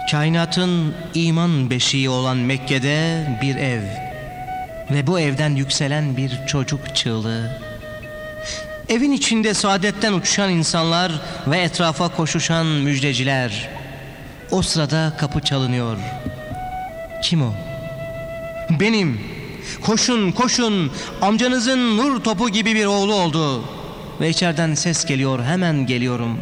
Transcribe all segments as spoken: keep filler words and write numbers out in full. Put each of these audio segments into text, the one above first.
Kainatın iman beşiği olan Mekke'de bir ev ve bu evden yükselen bir çocuk çığlığı. Evin içinde saadetten uçuşan insanlar ve etrafa koşuşan müjdeciler. O sırada kapı çalınıyor. Kim o? Benim. Koşun koşun, amcanızın nur topu gibi bir oğlu oldu. Ve içeriden ses geliyor, hemen geliyorum.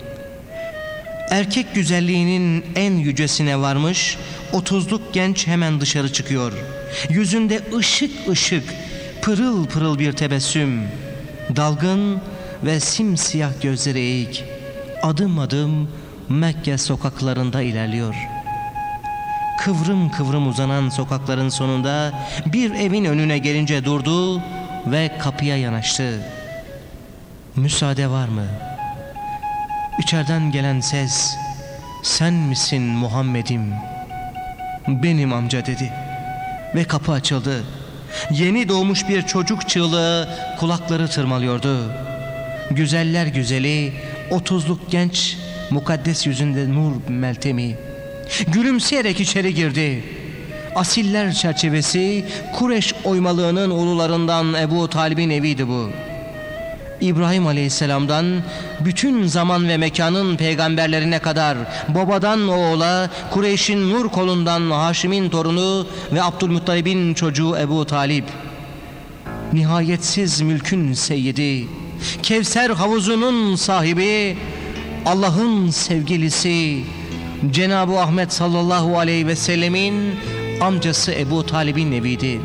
Erkek güzelliğinin en yücesine varmış otuzluk genç hemen dışarı çıkıyor. Yüzünde ışık ışık, pırıl pırıl bir tebessüm. Dalgın ve simsiyah gözleri eğik. Adım adım Mekke sokaklarında ilerliyor. Kıvrım kıvrım uzanan sokakların sonunda bir evin önüne gelince durdu ve kapıya yanaştı. Müsaade var mı? İçeriden gelen ses, sen misin Muhammed'im? Benim amca dedi. Ve kapı açıldı. Yeni doğmuş bir çocuk çığlığı kulakları tırmalıyordu. Güzeller güzeli, otuzluk genç, mukaddes yüzünde nur meltemi. Gülümseyerek içeri girdi. Asiller çerçevesi, Kureş oymalığının ulularından Ebu Talib'in eviydi bu. İbrahim Aleyhisselam'dan bütün zaman ve mekanın peygamberlerine kadar babadan oğula, Kureyş'in nur kolundan Haşim'in torunu ve Abdülmuttalib'in çocuğu Ebu Talib. Nihayetsiz mülkün seyyidi, Kevser havuzunun sahibi, Allah'ın sevgilisi, Cenab-ı Ahmet sallallahu aleyhi ve sellemin amcası Ebu Talib'in nebiydi.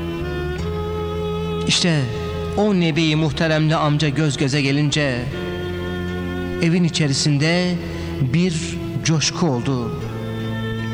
İşte o nebi muhteremli amca göz göze gelince evin içerisinde bir coşku oldu.